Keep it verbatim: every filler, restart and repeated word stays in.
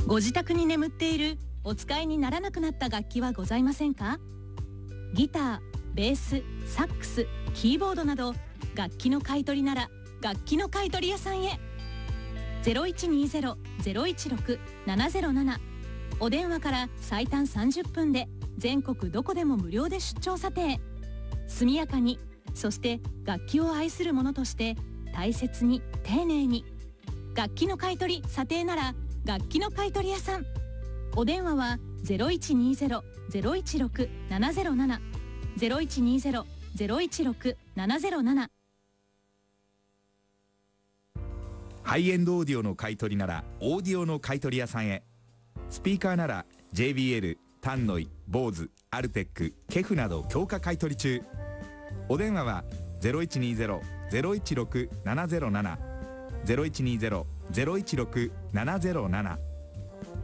ご自宅に眠っているお使いにならなくなった楽器はございませんか？ギター、ベース、サックス、キーボードなど楽器の買い取りなら楽器の買い取り屋さんへ。 ゼロいちにゼロ ゼロいちろく ななゼロなな お電話から最短さんじゅっぷんで全国どこでも無料で出張査定。速やかに、そして楽器を愛する者として大切に丁寧に。楽器の買い取り査定なら楽器の買い取り屋さん。お電話は ゼロいちにゼロ ゼロいちろく ななゼロなな ゼロいちにゼロ ゼロいちろく ななゼロなな。 ハイエンドオーディオの買い取りならオーディオの買い取り屋さんへ。スピーカーなら ジェイビーエル、タンノイ、ボーズ、アルテック、ケフなど強化買い取り中。お電話は ゼロいちにゼロ ゼロいちろく ななゼロなな ゼロいちにゼロ ゼロいちろく ななゼロなな